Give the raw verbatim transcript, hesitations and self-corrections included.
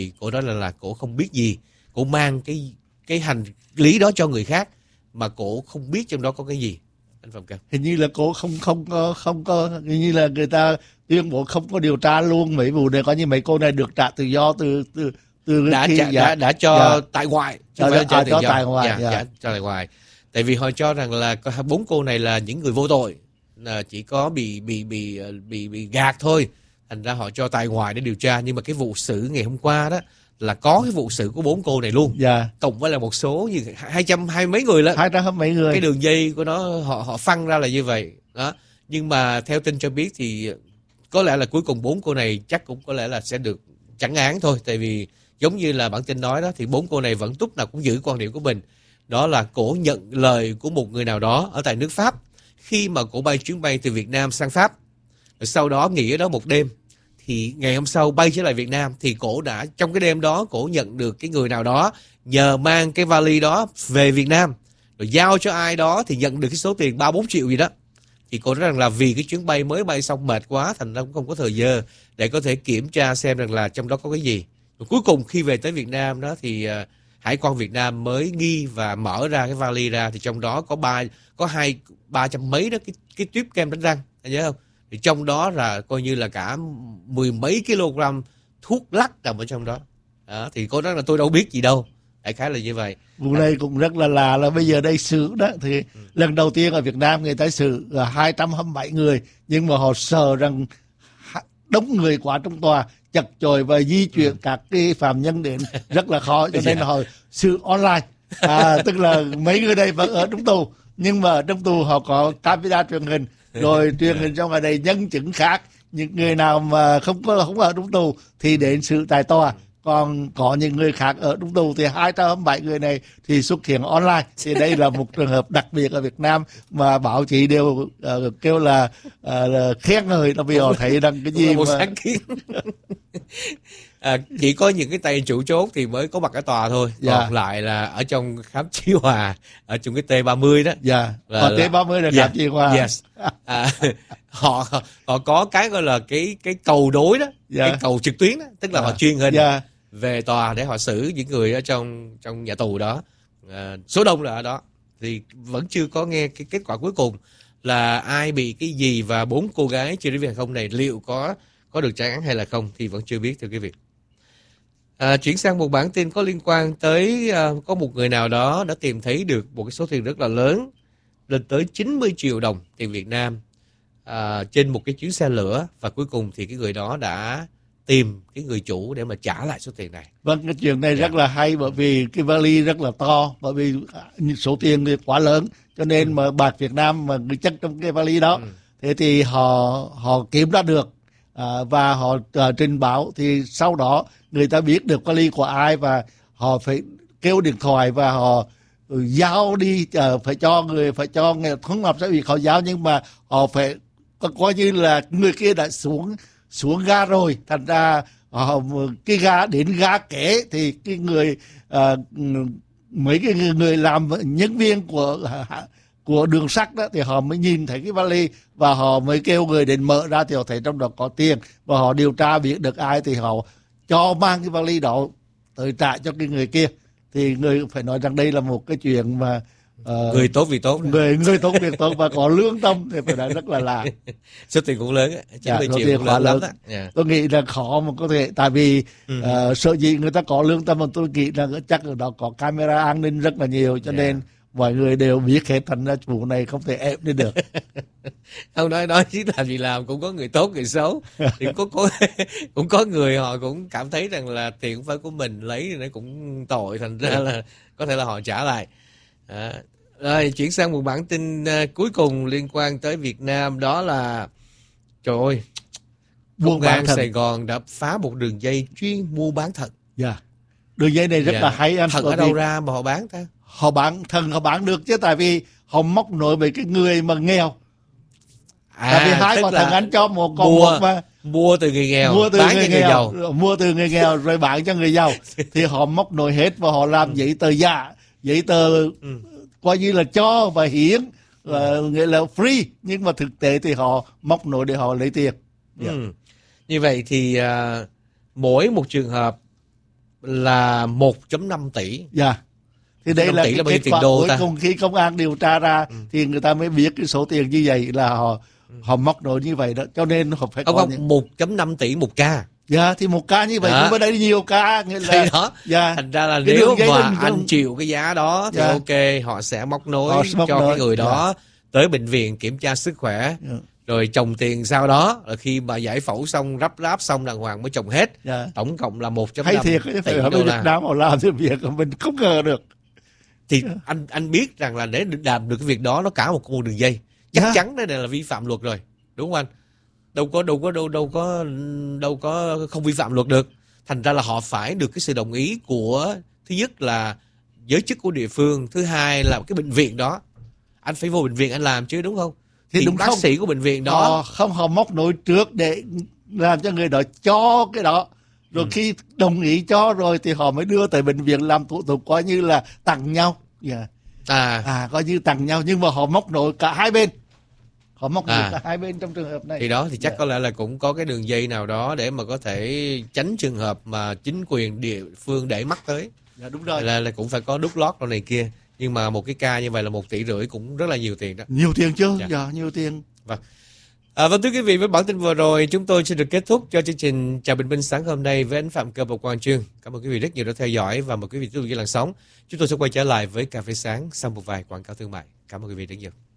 Cổ nói là là cổ không biết gì, cổ mang cái cái hành lý đó cho người khác mà cổ không biết trong đó có cái gì. Anh Phạm Cam. Hình như là cổ không không có không có hình như là người ta tuyên bố không có điều tra luôn mấy vụ này, coi như mấy cô này được trả tự do từ từ từ đã khi trả, dạ, đã đã cho dạ, tại ngoại cho, cho, à, cho tại ngoại, dạ, dạ. dạ, cho tại ngoại. Tại vì họ cho rằng là bốn cô này là những người vô tội, là chỉ có bị bị bị bị bị gạt thôi, thành ra họ cho tại ngoại để điều tra. Nhưng mà cái vụ xử ngày hôm qua đó là có cái vụ xử của bốn cô này luôn, dạ. cộng với là một số như hai trăm hai mấy người lận, hai trăm mấy người. Cái đường dây của nó họ họ phăng ra là như vậy đó. Nhưng mà theo tin cho biết thì có lẽ là cuối cùng bốn cô này chắc cũng có lẽ là sẽ được chẳng án thôi. Tại vì giống như là bản tin nói đó, thì bốn cô này vẫn lúc nào cũng giữ quan điểm của mình, đó là cổ nhận lời của một người nào đó ở tại nước Pháp khi mà cổ bay chuyến bay từ Việt Nam sang Pháp, rồi sau đó nghỉ ở đó một đêm, thì ngày hôm sau bay trở lại Việt Nam, thì cổ đã trong cái đêm đó cổ nhận được cái người nào đó nhờ mang cái vali đó về Việt Nam rồi giao cho ai đó, thì nhận được cái số tiền ba bốn triệu gì đó. Thì cô nói rằng là vì cái chuyến bay mới bay xong mệt quá, thành ra cũng không có thời giờ để có thể kiểm tra xem rằng là trong đó có cái gì. Rồi cuối cùng khi về tới Việt Nam đó thì uh, Hải quan Việt Nam mới nghi và mở ra cái vali ra, thì trong đó có ba có hai ba trăm mấy đó cái cái tuyếp kem đánh răng, anh nhớ không? Thì trong đó là coi như là cả mười mấy kg thuốc lắc nằm ở trong đó. Đó, thì cô nói là tôi đâu biết gì đâu, đại khái là như vậy. Vụ này cũng rất là lạ là bây giờ đây xử đó thì ừ. lần đầu tiên ở Việt Nam người ta xử là hai trăm hai mươi bảy người, nhưng mà họ sợ rằng đông người quá trong tòa, chật chội và di chuyển ừ. các cái phạm nhân đến rất là khó, cho nên là họ xử online. À, tức là mấy người đây vẫn ở trong tù, nhưng mà ở trong tù họ có camera truyền hình, rồi truyền hình trong ở đây nhân chứng khác. Những người nào mà không có không ở trong tù thì đến xử tại tòa. Còn có những người khác ở trong tù thì hai trăm hai mươi bảy người này thì xuất hiện online. Thì đây là một trường hợp đặc biệt ở Việt Nam mà báo chí đều uh, kêu là uh, khen ngợi, vì họ thấy rằng cái gì một mà sáng kiến. À, chỉ có những cái tay chủ chốt thì mới có mặt ở tòa thôi, dạ. Còn lại là ở trong khám Chí Hòa, ở trong cái T ba mươi đó. Dạ, ở T ba mươi là dạ. khám Chí Hòa. Yes. À, họ họ có cái gọi là cái cái cầu đối đó, dạ. Cái cầu trực tuyến đó, tức là dạ. họ truyền hình dạ. về tòa để họ xử những người ở trong trong nhà tù đó. À, số đông là ở đó, thì vẫn chưa có nghe cái kết quả cuối cùng là ai bị cái gì, và bốn cô gái trên chuyến hàng không này liệu có có được trả án hay là không thì vẫn chưa biết, thưa quý vị. À, chuyển sang một bản tin có liên quan tới uh, có một người nào đó đã tìm thấy được một cái số tiền rất là lớn, lên tới chín mươi triệu đồng tiền Việt Nam uh, trên một cái chuyến xe lửa, và cuối cùng thì cái người đó đã tìm cái người chủ để mà trả lại số tiền này. Vâng, cái chuyện này dạ. rất là hay, bởi vì cái vali rất là to, bởi vì số tiền thì quá lớn, cho nên ừ. mà bạc Việt Nam mà người chất trong cái vali đó, ừ. thế thì họ họ kiếm ra được. À, và họ uh, trình báo, thì sau đó người ta biết được vali của ai và họ phải kêu điện thoại và họ uh, giao đi, uh, phải cho người phải cho người không làm sao việc họ giao, nhưng mà họ phải co- coi như là người kia đã xuống xuống ga rồi, thành ra họ cái ga đến ga kế thì cái người uh, mấy cái người làm nhân viên của uh, của đường sắt đó thì họ mới nhìn thấy cái vali và họ mới kêu người đến mở ra, thì họ thấy trong đó có tiền và họ điều tra biết được ai thì họ cho mang cái vali đó tới trả cho cái người kia. Thì người phải nói rằng đây là một cái chuyện mà uh, người tốt vì tốt, người người tốt việc tốt và có lương tâm thì phải nói rất là lạ. Số tiền cũng lớn, dạ, số tiền cũng lớn, lớn. Lắm yeah. Tôi nghĩ là khó mà có thể, tại vì ừ. uh, sợ gì người ta có lương tâm, mà tôi nghĩ là chắc ở đó có camera an ninh rất là nhiều, cho yeah. nên mọi người đều biết hết, thành ra vụ này không thể ép đi được. Không nói nói chứ làm gì làm cũng có người tốt người xấu, thì có, có cũng có người họ cũng cảm thấy rằng là tiền không phải của mình, lấy thì nó cũng tội, thành ra là có thể là họ trả lại. À, rồi chuyển sang một bản tin uh, cuối cùng liên quan tới Việt Nam, đó là trời ơi, buôn bán Sài Gòn đã phá một đường dây chuyên mua bán thận. Dạ, yeah. Đường dây này rất yeah. là hay anh. Thận ở đâu ra mà họ bán ta? Họ bán thần, họ bán được chứ, tại vì họ móc nối với cái người mà nghèo. À, tại vì hai quả thần anh cho một con mua, một mà mua từ người nghèo, mua từ bán người cho người giàu, mua từ người nghèo rồi bán cho người giàu. Thì họ móc nối hết và họ làm giấy tờ giả, giấy tờ ừ. coi như là cho và hiến, ừ. nghĩa là free, nhưng mà thực tế thì họ móc nối để họ lấy tiền. Yeah. Ừ. Như vậy thì uh, mỗi một trường hợp là một phẩy năm tỷ. Dạ. Thì đây là tỷ cái là bao nhiêu kết tiền quả đô cuối ta? cùng khi công an điều tra ra Ừ. thì người ta mới biết cái số tiền như vậy là họ họ móc nối như vậy đó, cho nên họ phải Ông có không, những... một phẩy năm tỷ một ca. Dạ, thì một ca như vậy, Đó. nhưng mà đây nhiều ca, nghĩa Thì là đó, dạ, thành ra là cái nếu đường dây mà đường- anh chịu cái giá đó thì Dạ. ok, họ sẽ móc nối Họ sẽ móc cho nối, cái người dạ. đó tới bệnh viện kiểm tra sức khỏe, dạ, rồi chồng tiền sau đó là khi mà giải phẫu xong, rắp ráp xong đàng hoàng mới chồng hết. dạ. Tổng cộng là một phẩy Hay năm thiệt, tỷ phải ở đô bên Việt la. Nam họ làm cái việc mà mình không ngờ được. Thì anh anh biết rằng là để làm được cái việc đó nó cả một con đường dây, chắc Dạ. chắn đây là vi phạm luật rồi, đúng không anh? Đâu có đâu có đâu đâu có đâu có không vi phạm luật được. Thành ra là họ phải được cái sự đồng ý của, thứ nhất là giới chức của địa phương, thứ hai là cái bệnh viện đó. Anh phải vô bệnh viện anh làm chứ, đúng không? Thì Thì đúng bác không? sĩ của bệnh viện đó Họ không, họ móc nối trước để làm cho người đó cho cái đó, rồi Ừ. khi đồng ý cho rồi thì họ mới đưa tới bệnh viện làm thủ tục, coi như là tặng nhau. Dạ. à À, coi như tặng nhau, nhưng mà họ móc nối cả hai bên, họ móc nối À. cả hai bên trong trường hợp này. thì đó thì chắc Dạ. có lẽ là cũng có cái đường dây nào đó để mà có thể tránh trường hợp mà chính quyền địa phương để mắt tới. Dạ, đúng rồi. Là, là cũng phải có đút lót rồi này kia. Nhưng mà một cái ca như vậy là một tỷ rưỡi cũng rất là nhiều tiền đó. Nhiều tiền chứ? Dạ. Dạ, nhiều tiền. À, vâng, thưa quý vị, với bản tin vừa rồi chúng tôi xin được kết thúc cho chương trình Chào Bình Minh sáng hôm nay với anh Phạm Cơ và Quang Trương. Cảm ơn quý vị rất nhiều đã theo dõi và mời quý vị tiếp tục với làn sóng. Chúng tôi sẽ quay trở lại với Cà phê sáng sau một vài quảng cáo thương mại. Cảm ơn quý vị rất nhiều.